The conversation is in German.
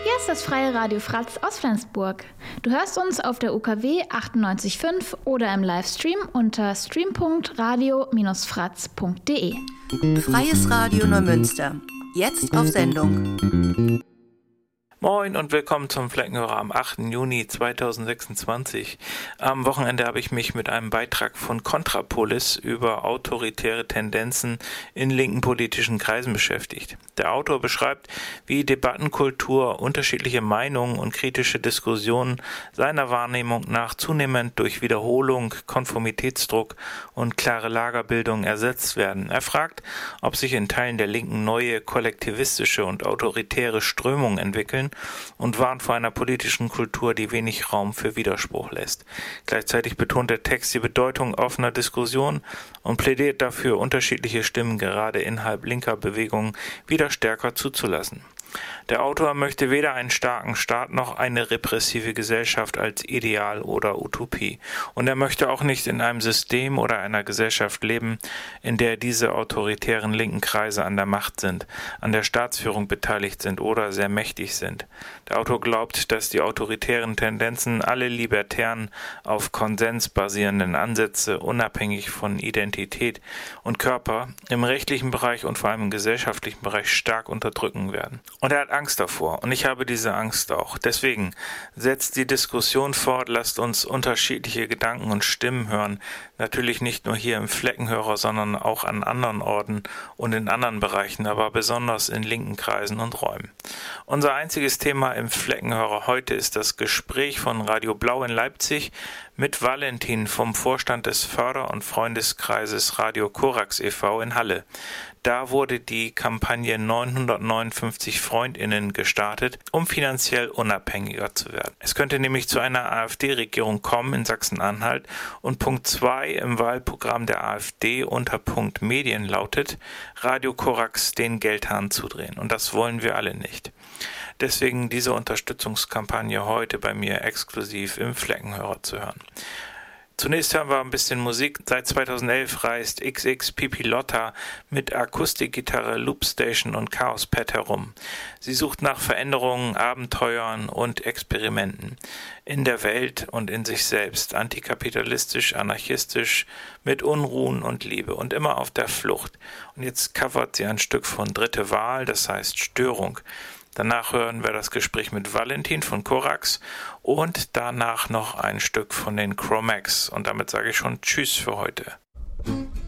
Hier ist das Freie Radio Fratz aus Flensburg. Du hörst uns auf der UKW 98.5 oder im Livestream unter stream.radio-fratz.de. Freies Radio Neumünster. Jetzt auf Sendung. Moin und willkommen zum Fleckenhörer am 8. Juni 2026. Am Wochenende habe ich mich mit einem Beitrag von Kontrapolis über autoritäre Tendenzen in linken politischen Kreisen beschäftigt. Der Autor beschreibt, wie Debattenkultur, unterschiedliche Meinungen und kritische Diskussionen seiner Wahrnehmung nach zunehmend durch Wiederholung, Konformitätsdruck und klare Lagerbildung ersetzt werden. Er fragt, ob sich in Teilen der Linken neue kollektivistische und autoritäre Strömungen entwickeln und warnt vor einer politischen Kultur, die wenig Raum für Widerspruch lässt. Gleichzeitig betont der Text die Bedeutung offener Diskussion und plädiert dafür, unterschiedliche Stimmen gerade innerhalb linker Bewegungen wieder stärker zuzulassen. Der Autor möchte weder einen starken Staat noch eine repressive Gesellschaft als Ideal oder Utopie. Und er möchte auch nicht in einem System oder einer Gesellschaft leben, in der diese autoritären linken Kreise an der Macht sind, an der Staatsführung beteiligt sind oder sehr mächtig sind. Der Autor glaubt, dass die autoritären Tendenzen alle libertären, auf Konsens basierenden Ansätze, unabhängig von Identität und Körper, im rechtlichen Bereich und vor allem im gesellschaftlichen Bereich stark unterdrücken werden. Und er hat Angst davor. Und ich habe diese Angst auch. Deswegen setzt die Diskussion fort, lasst uns unterschiedliche Gedanken und Stimmen hören. Natürlich nicht nur hier im Fleckenhörer, sondern auch an anderen Orten und in anderen Bereichen, aber besonders in linken Kreisen und Räumen. Unser einziges Thema im Fleckenhörer heute ist das Gespräch von Radio Blau in Leipzig mit Valentin vom Vorstand des Förder- und Freundeskreises Radio Korax e.V. in Halle. Da wurde die Kampagne 959 FreundInnen gestartet, um finanziell unabhängiger zu werden. Es könnte nämlich zu einer AfD-Regierung kommen in Sachsen-Anhalt und Punkt 2 im Wahlprogramm der AfD unter Punkt Medien lautet, Radio Korax den Geldhahn zudrehen. Und das wollen wir alle nicht. Deswegen diese Unterstützungskampagne heute bei mir exklusiv im Fleckenhörer zu hören. Zunächst hören wir ein bisschen Musik. Seit 2011 reist XX Pipilotta mit Akustikgitarre, Loopstation und Chaospad herum. Sie sucht nach Veränderungen, Abenteuern und Experimenten in der Welt und in sich selbst, antikapitalistisch, anarchistisch, mit Unruhen und Liebe und immer auf der Flucht. Und jetzt covert sie ein Stück von Dritte Wahl, das heißt Störung. Danach hören wir das Gespräch mit Valentin von Korax und danach noch ein Stück von den Chromax. Und damit sage ich schon Tschüss für heute.